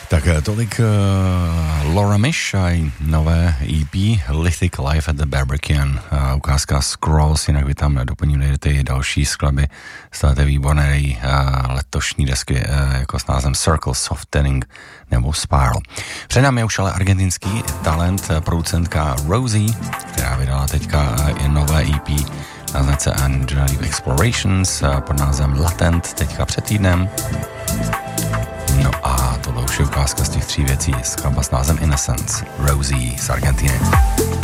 Tak tolik Laura Mish a její nové EP Lithic Life at the Barbican. Ukázka Scrolls, jinak vy tam doplním najdete i další skladby z té výborné letošní desky jako s názvem Circle, Softening nebo Spiral. Před námi je už ale argentinský talent, producentka Rosie, která vydala teďka i nové EP na značce Angela Deep Explorations pod názvem Latent teďka před týdnem. No a tohle už je ukázka z těch 3 věcí, skladba s názvem Innocence, Rosie z Argentiny.